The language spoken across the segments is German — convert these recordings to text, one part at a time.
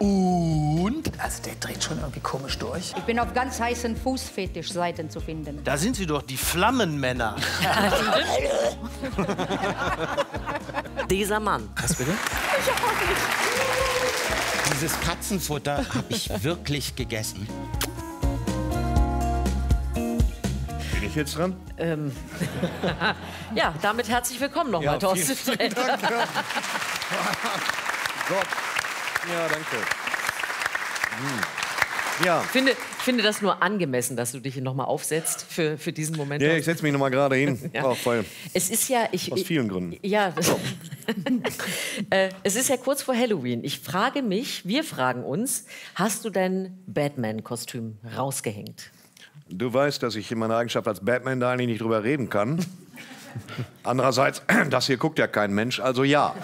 Und? Also der dreht schon irgendwie komisch durch. Ich bin auf ganz heißen Fußfetischseiten zu finden. Da sind sie doch, die Flammenmänner. Dieser Mann. Was bitte? Ich auch nicht. Dieses Katzenfutter habe ich wirklich gegessen. Bin ich jetzt dran? Ja, damit herzlich willkommen nochmal, Thorsten. Vielen Dank. Ja. Gott. Ja, danke. Ja. Ich finde das nur angemessen, dass du dich hier nochmal aufsetzt für diesen Moment. Ja, ich setze mich noch mal gerade hin. Ja. Auch weil, Es ist ja... aus vielen Gründen. Ja, es ist ja kurz vor Halloween. Wir fragen uns, hast du dein Batman-Kostüm rausgehängt? Du weißt, dass ich in meiner Eigenschaft als Batman da eigentlich nicht drüber reden kann. Andererseits, das hier guckt ja kein Mensch, also ja.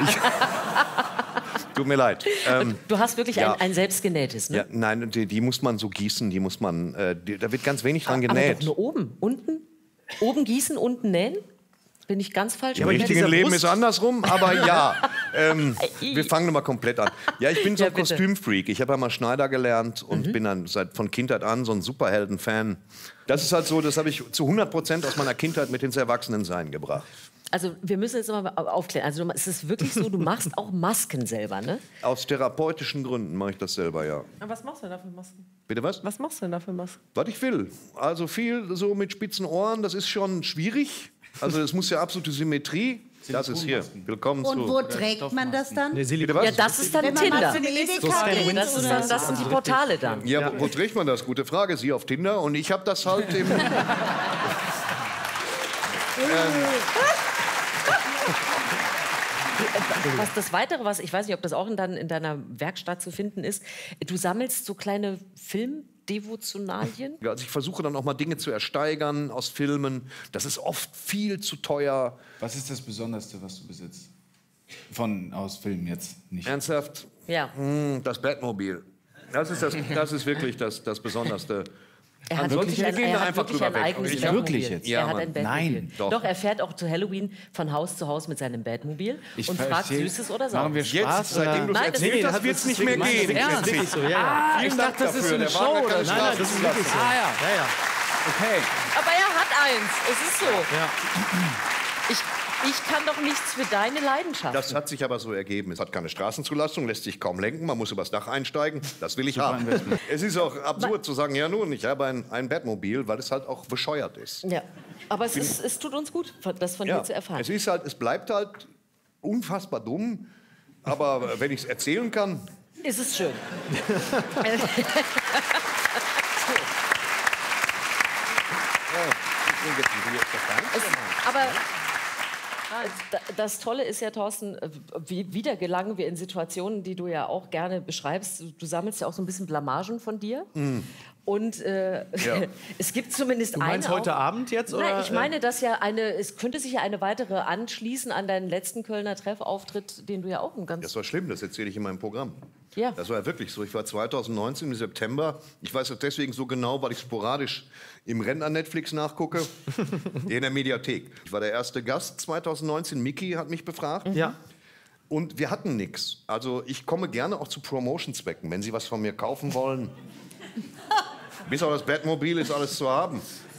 Tut mir leid. Du hast wirklich ja. ein selbstgenähtes, ne? Ja, nein, die muss man so gießen, da wird ganz wenig dran Aber genäht. doch nur oben. Unten? Oben gießen, unten nähen? Bin ich ganz falsch? Im richtigen Leben ist andersrum, aber ja. Wir fangen nochmal komplett an. Ja, ich bin so ein bitte. Kostümfreak. Ich habe ja mal Schneider gelernt und bin dann von Kindheit an so ein Superhelden-Fan. Das ist halt so, das habe ich zu 100% aus meiner Kindheit mit ins Erwachsenensein gebracht. Also wir müssen jetzt mal aufklären. Also es ist wirklich so, du machst auch Masken selber, ne? Aus therapeutischen Gründen mache ich das selber, ja. Aber was machst du denn da für Masken? Bitte was? Was machst du denn da für Masken? Was ich will. Also viel so mit spitzen Ohren, das ist schon schwierig. Also es muss ja absolute Symmetrie. Das ist hier. Willkommen Und zu... wo trägt man das dann? Bitte was? Ja, das ist dann Wenn man mal Tinder. zum Edeka geht Das oder sind die Portale dann. Ja, wo trägt man das? Gute Frage. Sie auf Tinder und ich habe das halt im... Was das Weitere, was ich weiß nicht, ob das auch in deiner Werkstatt zu finden ist, du sammelst so kleine Filmdevotionalien. Also ich versuche dann auch mal Dinge zu ersteigern aus Filmen. Das ist oft viel zu teuer. Was ist das Besonderste, was du besitzt? Aus Filmen jetzt nicht. Ernsthaft? Ja. Das Batmobil. Das ist wirklich das Besonderste. Er hat Ansonsten, wirklich wir gehen da ein einfach drüber weg. eigenes Ich Batmobil. wirklich jetzt? Ja, er hat Mann. ein Batmobil. Nein, doch. Er fährt auch zu Halloween von Haus zu Haus mit seinem Batmobil und fragt Süßes oder Saures. Machen wir Spaß? Jetzt, seitdem du es Nein, das- erzählt Nee, hast, wird es nicht mehr gehen. Ernst? Wirklich so, ja, ja. Vielen Dank das ist so dafür. eine Der Show Wagner kann oder? es Nein, nein, das ist wirklich so. lassen. Ah, ja, ja, ja. Okay. Aber er hat eins. Es ist so. Ja. Ich kann doch nichts für deine Leidenschaft. Das hat sich aber so ergeben. Es hat keine Straßenzulassung, lässt sich kaum lenken, man muss übers Dach einsteigen. Das will ich haben. Es ist auch absurd zu sagen, ja nun, ich habe ein Batmobil, weil es halt auch bescheuert ist. Ja, aber es tut uns gut, das von dir zu erfahren. Es bleibt halt unfassbar dumm, aber wenn ich es erzählen kann... Ist es schön. Aber das Tolle ist ja, Thorsten, wieder gelangen wir in Situationen, die du ja auch gerne beschreibst. Du sammelst ja auch so ein bisschen Blamagen von dir. Und es gibt zumindest eine. Du meinst heute Abend jetzt? Oder? Nein, ich meine, dass ja es könnte sich ja eine weitere anschließen an deinen letzten Kölner Treffauftritt, den du ja auch ein ganz... Das war schlimm, das erzähle ich in meinem Programm. Ja. Das war ja wirklich so. Ich war 2019 im September. Ich weiß das deswegen so genau, weil ich sporadisch im Rennen an Netflix nachgucke. In der Mediathek. Ich war der erste Gast 2019. Mickey hat mich befragt. Ja. Und wir hatten nichts. Also ich komme gerne auch zu Promotion-Zwecken, wenn Sie was von mir kaufen wollen. Bis auf das Batmobil ist alles zu haben.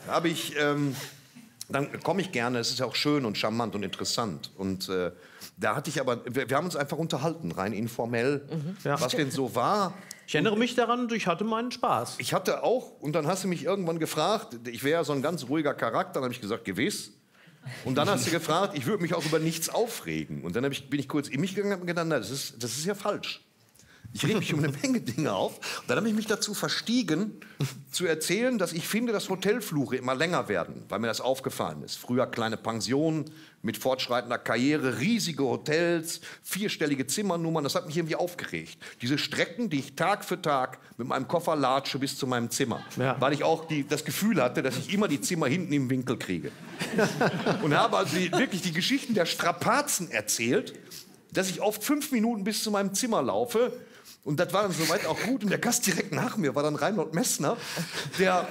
Dann komme ich gerne. Es ist ja auch schön und charmant und interessant. Und da hatte ich aber, wir haben uns einfach unterhalten, rein informell, Ja. was denn so war. Ich erinnere mich daran, ich hatte meinen Spaß. Ich hatte auch, und dann hast du mich irgendwann gefragt, ich wäre ja so ein ganz ruhiger Charakter, dann habe ich gesagt, gewiss. Und dann hast du gefragt, ich würde mich auch über nichts aufregen. Und dann bin ich kurz in mich gegangen und habe gedacht, na, das ist ja falsch. Ich reg mich um eine Menge Dinge auf. Und dann habe ich mich dazu verstiegen, zu erzählen, dass ich finde, dass Hotelfluche immer länger werden, weil mir das aufgefallen ist. Früher kleine Pensionen mit fortschreitender Karriere, riesige Hotels, 4-stellige Zimmernummern. Das hat mich irgendwie aufgeregt. Diese Strecken, die ich Tag für Tag mit meinem Koffer latsche bis zu meinem Zimmer. Ja. Weil ich auch das Gefühl hatte, dass ich immer die Zimmer hinten im Winkel kriege. Und habe also wirklich die Geschichten der Strapazen erzählt, dass ich oft 5 Minuten bis zu meinem Zimmer laufe. Und das war dann soweit auch gut. Und der Gast direkt nach mir war dann Reinhold Messner, der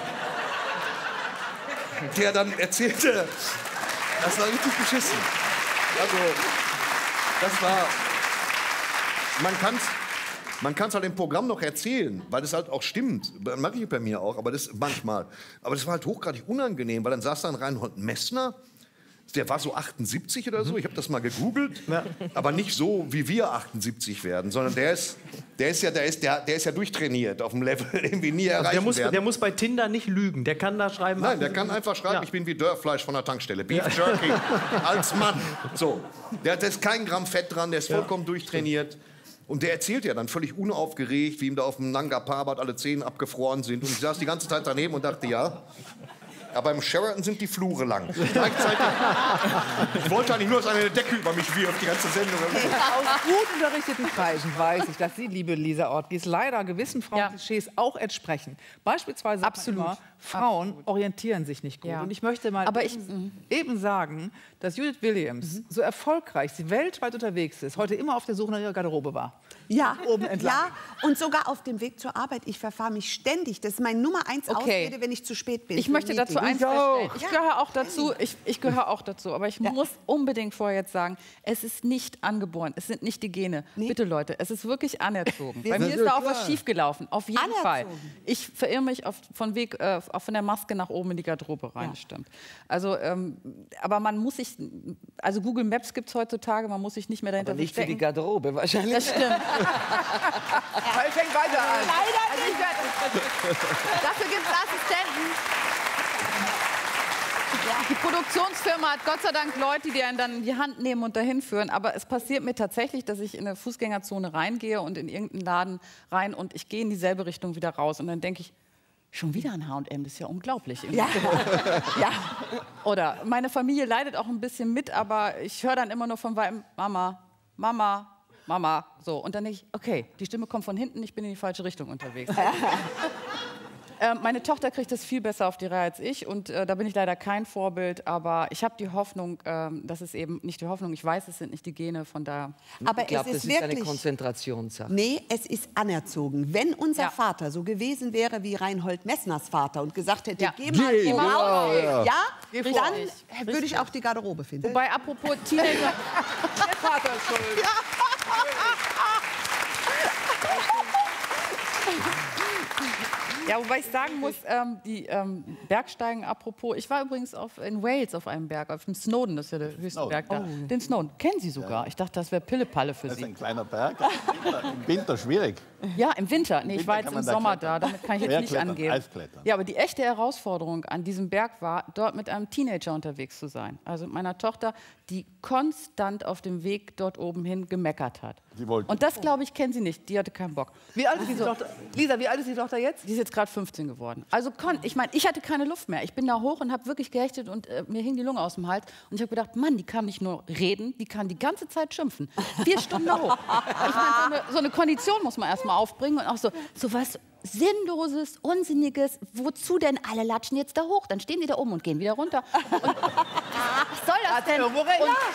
dann erzählte, das war richtig beschissen. Also, das war, man kann es halt im Programm noch erzählen, weil das halt auch stimmt. Das mache ich bei mir auch, aber das manchmal. Aber das war halt hochgradig unangenehm, weil dann saß da ein Reinhold Messner, der war so 78 oder so, ich habe das mal gegoogelt, aber nicht so, wie wir 78 werden, sondern der ist ja durchtrainiert auf dem Level, den wir nie erreichen werden. Der muss bei Tinder nicht lügen, der kann da schreiben... Nein, der kann einfach schreiben, ich bin wie Dörrfleisch von der Tankstelle, Beef Jerky, als Mann. So, da ist kein Gramm Fett dran, der ist vollkommen durchtrainiert. Und der erzählt ja dann völlig unaufgeregt, wie ihm da auf dem Nanga Parbat alle Zähne abgefroren sind. Und ich saß die ganze Zeit daneben und dachte, ja... Aber im Sheraton sind die Flure lang. Gleichzeitig. Ich wollte eigentlich nur, dass eine Decke über mich wirft, die ganze Sendung. Aus gut unterrichteten Kreisen weiß ich, dass Sie, liebe Lisa Ortgies, leider gewissen Frauenklischees auch entsprechen. Beispielsweise sagt man immer, Frauen orientieren sich nicht gut. Und ich möchte mal eben sagen, dass Judith Williams, so erfolgreich sie weltweit unterwegs ist, heute immer auf der Suche nach ihrer Garderobe war. Ja, Oben entlang. ja, und sogar auf dem Weg zur Arbeit. Ich verfahre mich ständig. Das ist mein Nummer 1 Ausrede, wenn ich zu spät bin. Ich möchte dazu eins feststellen. Ich gehöre auch dazu. Ich gehöre auch dazu. Aber ich muss unbedingt vorher jetzt sagen, es ist nicht angeboren. Es sind nicht die Gene. Bitte, Leute, es ist wirklich anerzogen. Bei mir ist da auch was schiefgelaufen. Auf jeden Fall. Ich verirre mich von der Maske nach oben in die Garderobe rein. Stimmt. Also, aber man muss sich, also Google Maps gibt es heutzutage, man muss sich nicht mehr dahinter verstecken. Nicht für die Garderobe wahrscheinlich. Das stimmt. Weil fängt weiter an. Leider nicht. Dafür gibt es Assistenten. Die Produktionsfirma hat Gott sei Dank Leute, die einen dann in die Hand nehmen und dahin führen. Aber es passiert mir tatsächlich, dass ich in eine Fußgängerzone reingehe und in irgendeinen Laden rein und ich gehe in dieselbe Richtung wieder raus. Und dann denke ich, schon wieder ein H&M, das ist ja unglaublich. Ja. Ja. Oder meine Familie leidet auch ein bisschen mit, aber ich höre dann immer nur von weitem, Mama, Mama, Mama. So. Und dann denke ich, okay, die Stimme kommt von hinten, ich bin in die falsche Richtung unterwegs. Meine Tochter kriegt das viel besser auf die Reihe als ich und da bin ich leider kein Vorbild, aber ich habe die Hoffnung, das ist eben nicht die Hoffnung, ich weiß, es sind nicht die Gene, von daher... Aber ich glaube, das ist eine Konzentrationssache. Nee, es ist anerzogen. Wenn unser Vater so gewesen wäre wie Reinhold Messners Vater und gesagt hätte, geh mal im Haus, dann würde ich auch die Garderobe finden. Wobei, apropos Teenager... Der Vater ist schuld. Ja, wobei ich sagen muss, die Bergsteigen, apropos, ich war übrigens in Wales auf einem Berg, auf dem Snowdon, das ist ja der höchste Berg da. Den Snowdon, kennen Sie sogar? Ich dachte, das wäre Pillepalle für Sie. Das ist ein kleiner Berg, im Winter schwierig. Ja, im Winter. Nee, ich war jetzt im Sommer da, damit kann ich jetzt nicht angeben. Eisklettern. Ja, aber die echte Herausforderung an diesem Berg war, dort mit einem Teenager unterwegs zu sein. Also mit meiner Tochter, die konstant auf dem Weg dort oben hin gemeckert hat. Und das, glaube ich, kennen Sie nicht. Die hatte keinen Bock. Wie alt ist die Tochter? Lisa, wie alt ist die Tochter jetzt? Die ist jetzt gerade 15 geworden. Also ich meine, ich hatte keine Luft mehr. Ich bin da hoch und habe wirklich gehechtet und mir hing die Lunge aus dem Hals. Und ich habe gedacht, Mann, die kann nicht nur reden, die kann die ganze Zeit schimpfen. 4 Stunden hoch. Ich meine, so eine Kondition muss man erst mal aufbringen und auch so was Sinnloses, Unsinniges. Wozu denn alle latschen jetzt da hoch? Dann stehen die da oben und gehen wieder runter. Und, was soll das denn? Und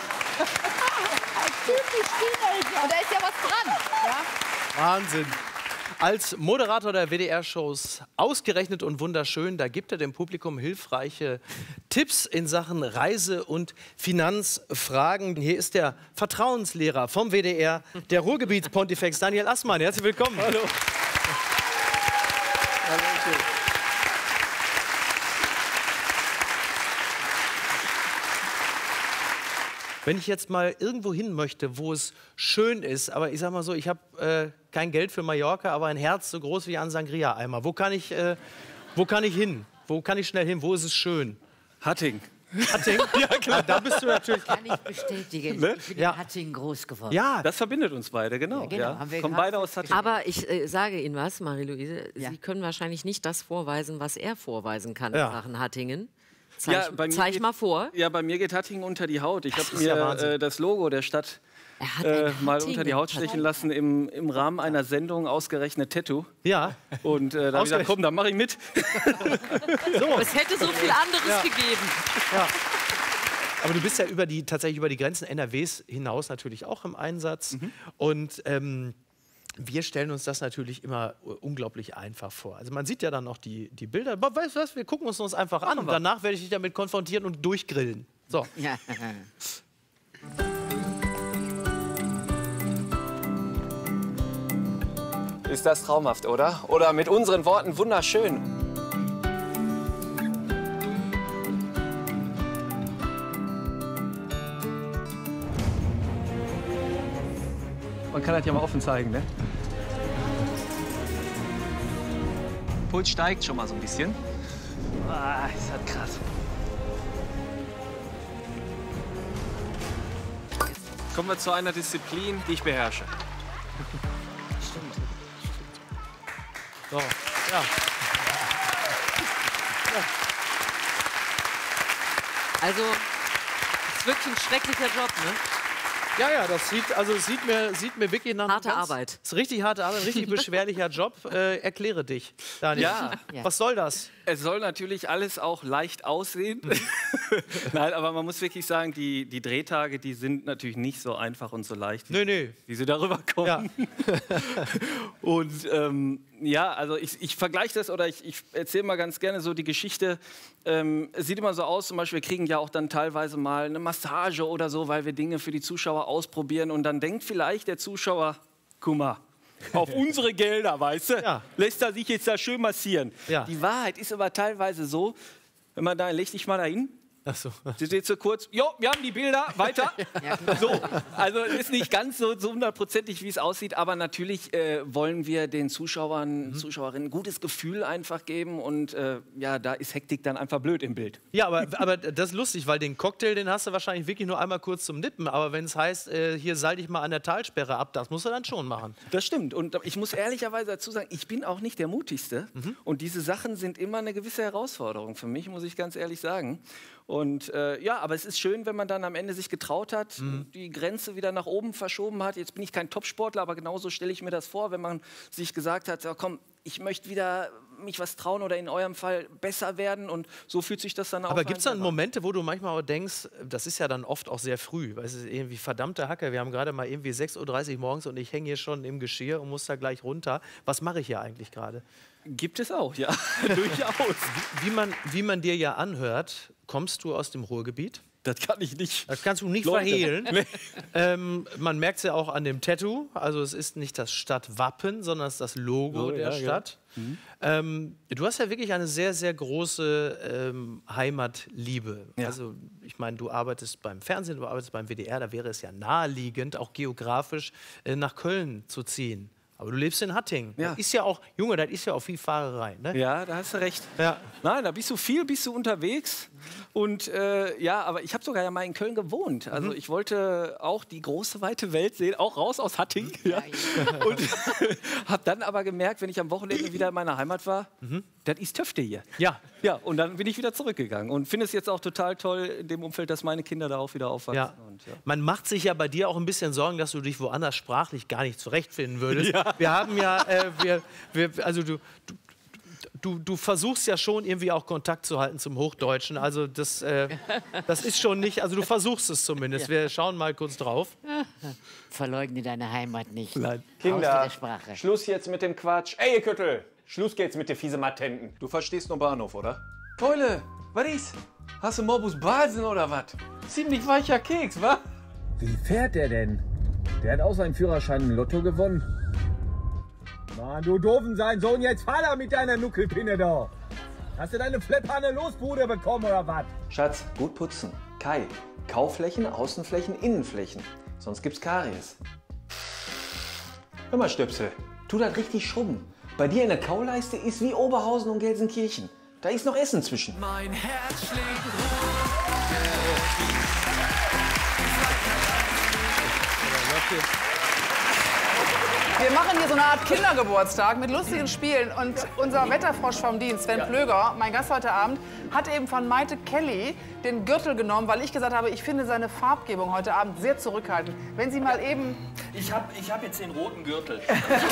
da ist ja was dran. Ja? Wahnsinn. Als Moderator der WDR-Shows Ausgerechnet und Wunderschön, da gibt er dem Publikum hilfreiche Tipps in Sachen Reise- und Finanzfragen. Hier ist der Vertrauenslehrer vom WDR, der Ruhrgebietspontifex, Daniel Assmann. Herzlich willkommen. Hallo. Wenn ich jetzt mal irgendwo hin möchte, wo es schön ist, aber ich sag mal so, ich habe kein Geld für Mallorca, aber ein Herz so groß wie ein Sangria-Eimer. Wo kann ich hin? Wo kann ich schnell hin? Wo ist es schön? Hattingen. Hattingen? Ja, klar. Da bist du natürlich. Kann ich bestätigen. Ne? Ich bin in Hattingen groß geworden. Ja, das verbindet uns beide, genau. Ja, ja. Kommen beide aus Hattingen. Aber ich sage Ihnen was, Marie-Louise, Sie können wahrscheinlich nicht das vorweisen, was er vorweisen kann in Sachen Hattingen. Zeig mal vor. Ja, bei mir geht Hattingen unter die Haut. Ich habe mir das Logo der Stadt mal unter die Haut stechen lassen im Rahmen einer Sendung, ausgerechnet Tattoo. Ja. Und da habe ich gesagt, komm, dann mache ich mit. So. Es hätte so viel anderes gegeben. Ja. Aber du bist ja tatsächlich über die Grenzen NRWs hinaus natürlich auch im Einsatz. Und wir stellen uns das natürlich immer unglaublich einfach vor. Also man sieht ja dann noch die Bilder. Aber weißt du was, wir gucken uns einfach an. Und danach werde ich dich damit konfrontieren und durchgrillen. So. Ja. Ist das traumhaft, oder? Oder mit unseren Worten wunderschön. Man kann das ja mal offen zeigen, ne? Puls steigt schon mal so ein bisschen. Ah, ist das krass. Jetzt kommen wir zu einer Disziplin, die ich beherrsche. Stimmt. So, ja. Also, es ist wirklich ein schrecklicher Job, ne? Ja, das sieht mir wirklich nach harte Arbeit. Das ist richtig harte Arbeit, richtig beschwerlicher Job. Erkläre dich, Daniel. Ja. Was soll das? Es soll natürlich alles auch leicht aussehen. Nein, aber man muss wirklich sagen, die Drehtage, die sind natürlich nicht so einfach und so leicht, wie sie darüber kommen. Ja. Und ja, also ich vergleiche das oder ich erzähle mal ganz gerne so die Geschichte. Es sieht immer so aus, zum Beispiel, wir kriegen ja auch dann teilweise mal eine Massage oder so, weil wir Dinge für die Zuschauer ausprobieren. Und dann denkt vielleicht der Zuschauer, guck mal, auf unsere Gelder, weißt du, lässt er sich jetzt da schön massieren. Ja. Die Wahrheit ist aber teilweise so, wenn man da, leg dich mal dahin. Ach so. Sie steht so kurz, jo, wir haben die Bilder, weiter. So, also ist nicht ganz so hundertprozentig, wie es aussieht, aber natürlich wollen wir den Zuschauern, Zuschauerinnen ein gutes Gefühl einfach geben und ja, da ist Hektik dann einfach blöd im Bild. Ja, aber das ist lustig, weil den Cocktail, den hast du wahrscheinlich wirklich nur einmal kurz zum Nippen, aber wenn es heißt, hier seil dich mal an der Talsperre ab, das musst du dann schon machen. Das stimmt und ich muss ehrlicherweise dazu sagen, ich bin auch nicht der Mutigste und diese Sachen sind immer eine gewisse Herausforderung für mich, muss ich ganz ehrlich sagen. Und ja, aber es ist schön, wenn man dann am Ende sich getraut hat, die Grenze wieder nach oben verschoben hat. Jetzt bin ich kein Topsportler, aber genauso stelle ich mir das vor, wenn man sich gesagt hat, ja, komm, ich möchte wieder mich was trauen oder in eurem Fall besser werden und so fühlt sich das dann auch an. Aber gibt es dann Momente, wo du manchmal auch denkst, das ist ja dann oft auch sehr früh, weil es ist irgendwie verdammte Hacke, wir haben gerade mal irgendwie 6:30 Uhr morgens und ich hänge hier schon im Geschirr und muss da gleich runter. Was mache ich hier eigentlich gerade? Gibt es auch, ja, durchaus. Wie man dir ja anhört, kommst du aus dem Ruhrgebiet? Das kann ich nicht. Das kannst du nicht verhehlen. Man merkt es ja auch an dem Tattoo. Also es ist nicht das Stadtwappen, sondern es ist das Logo der Stadt. Ja. Du hast ja wirklich eine sehr, sehr große Heimatliebe. Ja. Also ich meine, du arbeitest beim Fernsehen, du arbeitest beim WDR. Da wäre es ja naheliegend, auch geografisch nach Köln zu ziehen. Aber du lebst in Hattingen. Ja. Das ist ja auch, Junge, das ist ja auch viel Fahrerei. Ne? Ja, da hast du recht. Ja. Nein, da bist du unterwegs. Und ja, aber ich habe sogar ja mal in Köln gewohnt. Also ich wollte auch die große, weite Welt sehen, auch raus aus Hattingen. Ja. Und habe dann aber gemerkt, wenn ich am Wochenende wieder in meiner Heimat war, das ist Töfte hier. Ja. Ja, und dann bin ich wieder zurückgegangen. Und finde es jetzt auch total toll in dem Umfeld, dass meine Kinder da auch wieder aufwachsen. Ja. Und, Man macht sich ja bei dir auch ein bisschen Sorgen, dass du dich woanders sprachlich gar nicht zurechtfinden würdest. Ja. Wir haben ja, also du versuchst ja schon irgendwie auch Kontakt zu halten zum Hochdeutschen. Also das ist schon nicht, also du versuchst es zumindest. Ja. Wir schauen mal kurz drauf. Verleugne deine Heimat nicht. Nein. Kinder, Schluss jetzt mit dem Quatsch. Ey, ihr Köttel, Schluss geht's mit der fiese Matenten. Du verstehst nur Bahnhof, oder? Keule, was ist? Hast du Morbus Basen oder was? Ziemlich weicher Keks, wa? Wie fährt der denn? Der hat auch seinen Führerschein im Lotto gewonnen. Mann, du doofen sein Sohn, jetzt fahr da mit deiner Nuckelpinne da. Hast du deine Flipphanne Losbude bekommen oder was? Schatz, gut putzen. Kai, Kauflächen, Außenflächen, Innenflächen. Sonst gibt's Karies. Hör mal, Stöpsel, tu das richtig schrubben. Bei dir in der Kauleiste ist wie Oberhausen und Gelsenkirchen. Da ist noch Essen zwischen. Mein Herz schlägt Wir machen hier so eine Art Kindergeburtstag mit lustigen Spielen. Und unser Wetterfrosch vom Dienst, Sven Plöger, mein Gast heute Abend, hat eben von Maite Kelly den Gürtel genommen, weil ich gesagt habe, ich finde seine Farbgebung heute Abend sehr zurückhaltend. Wenn Sie mal eben... Ich hab jetzt den roten Gürtel.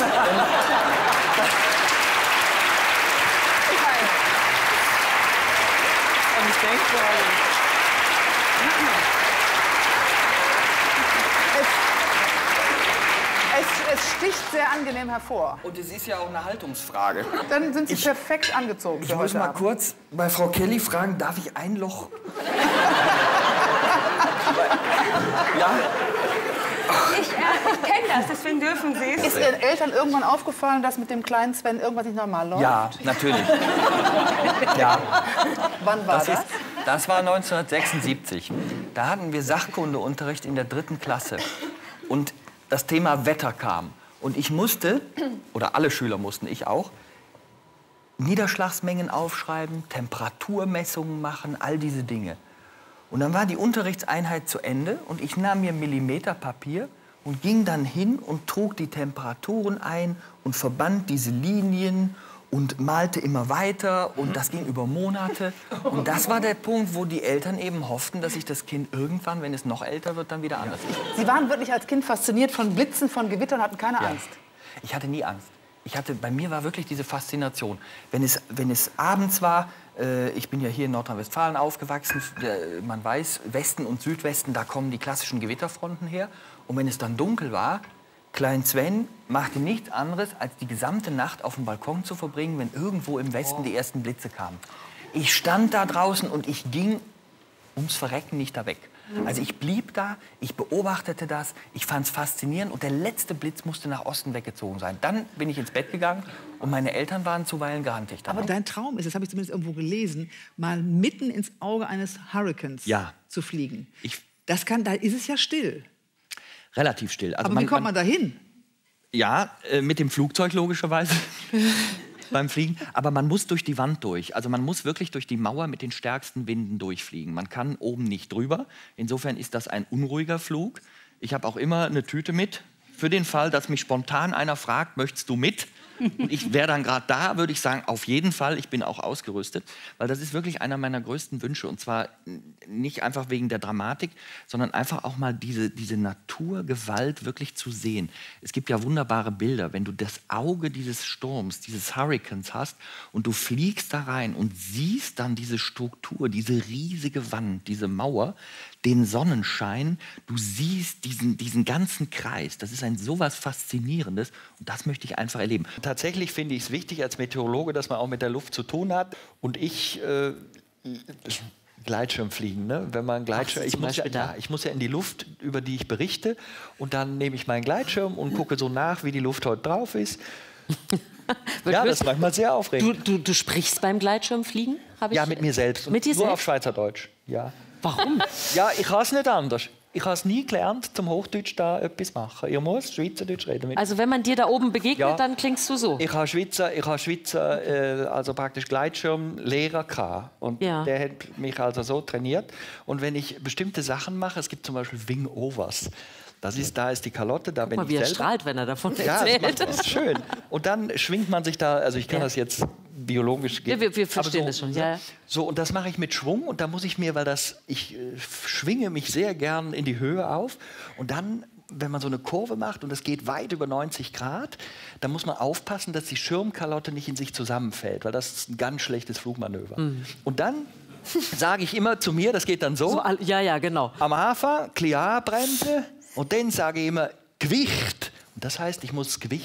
Es sticht sehr angenehm hervor. Und es ist ja auch eine Haltungsfrage. Dann sind Sie perfekt angezogen. Ich muss mal kurz bei Frau Kelly fragen, darf ich ein Loch? Ja? Ich kenne das, deswegen dürfen Sie es. Ist Ihren Eltern irgendwann aufgefallen, dass mit dem kleinen Sven irgendwas nicht normal läuft? Ja, natürlich. Ja. Wann war das? Das war 1976. Da hatten wir Sachkundeunterricht in der 3. Klasse. Und das Thema Wetter kam. Und ich musste, oder alle Schüler mussten, ich auch, Niederschlagsmengen aufschreiben, Temperaturmessungen machen, all diese Dinge. Und dann war die Unterrichtseinheit zu Ende und ich nahm mir Millimeterpapier und ging dann hin und trug die Temperaturen ein und verband diese Linien und malte immer weiter und das ging über Monate. Und das war der Punkt, wo die Eltern eben hofften, dass sich das Kind irgendwann, wenn es noch älter wird, dann wieder anders ist. Sie waren wirklich als Kind fasziniert von Blitzen, von Gewittern, hatten keine Angst? Ich hatte nie Angst. Bei mir war wirklich diese Faszination. Wenn es abends war, ich bin ja hier in Nordrhein-Westfalen aufgewachsen, man weiß, Westen und Südwesten, da kommen die klassischen Gewitterfronten her. Und wenn es dann dunkel war, Klein Sven machte nichts anderes, als die gesamte Nacht auf dem Balkon zu verbringen, wenn irgendwo im Westen die ersten Blitze kamen. Ich stand da draußen und ich ging ums Verrecken nicht da weg. Also ich blieb da, ich beobachtete das, ich fand es faszinierend und der letzte Blitz musste nach Osten weggezogen sein. Dann bin ich ins Bett gegangen und meine Eltern waren zuweilen grantig. Aber dein Traum ist, das habe ich zumindest irgendwo gelesen, mal mitten ins Auge eines Hurrikans zu fliegen. Da ist es ja still. Relativ still. Also aber wie kommt man da hin? Ja, mit dem Flugzeug logischerweise. Beim Fliegen, aber man muss durch die Wand durch. Also man muss wirklich durch die Mauer mit den stärksten Winden durchfliegen. Man kann oben nicht drüber. Insofern ist das ein unruhiger Flug. Ich habe auch immer eine Tüte mit, für den Fall, dass mich spontan einer fragt, möchtest du mit? Und ich wäre dann gerade da, würde ich sagen, auf jeden Fall, ich bin auch ausgerüstet. Weil das ist wirklich einer meiner größten Wünsche. Und zwar nicht einfach wegen der Dramatik, sondern einfach auch mal diese Naturgewalt wirklich zu sehen. Es gibt ja wunderbare Bilder, wenn du das Auge dieses Sturms, dieses Hurrikans hast und du fliegst da rein und siehst dann diese Struktur, diese riesige Wand, diese Mauer, den Sonnenschein, du siehst diesen ganzen Kreis. Das ist ein sowas Faszinierendes und das möchte ich einfach erleben. Tatsächlich finde ich es wichtig als Meteorologe, dass man auch mit der Luft zu tun hat. Und ich Gleitschirmfliegen, ne? Wenn man Gleitschirm, ich muss ja in die Luft, über die ich berichte, und dann nehme ich meinen Gleitschirm und gucke so nach, wie die Luft heute drauf ist. Ja, das ist manchmal sehr aufregend. Du sprichst beim Gleitschirmfliegen? Ja, mit mir selbst. Mit dir nur selbst? Auf Schweizerdeutsch. Ja. Warum? Ja, ich kann es nicht anders. Ich habe es nie gelernt, zum Hochdeutsch da etwas machen. Ich muss Schweizerdeutsch reden. Also wenn man dir da oben begegnet, dann klingst du so? Ich habe Schweizer also praktisch Gleitschirmlehrer gehabt. Und der hat mich also so trainiert. Und wenn ich bestimmte Sachen mache, es gibt zum Beispiel Wing-Overs. Da ist die Kalotte, da bin ich wie er selber. strahlt, wenn er davon ja, erzählt. Das ist schwing. Und dann schwingt man sich da, also ich kann das jetzt biologisch geben. Ja, wir verstehen das schon, ja. So, und das mache ich mit Schwung und da muss ich mir, ich schwinge mich sehr gern in die Höhe auf und dann, wenn man so eine Kurve macht und es geht weit über 90 Grad, dann muss man aufpassen, dass die Schirmkalotte nicht in sich zusammenfällt, weil das ist ein ganz schlechtes Flugmanöver. Mhm. Und dann sage ich immer zu mir, das geht dann so. Ja, genau. Am Anfang Kliarbremse und dann sage ich immer Gewicht. Und das heißt, ich muss das Gewicht